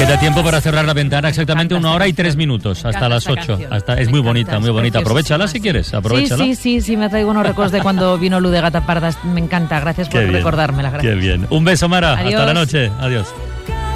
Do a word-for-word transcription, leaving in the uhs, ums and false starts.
Queda tiempo para cerrar la ventana, exactamente una hora y tres minutos, hasta las ocho. Hasta, es muy bonita, muy bonita. Aprovechala si quieres, aprovechala. Sí, sí, sí, sí, me traigo unos recuerdos de cuando vino Luz de Gata Parda. Me encanta, gracias por recordármela. Gracias. Qué bien. Un beso, Mara. Adiós. Hasta la noche. Adiós.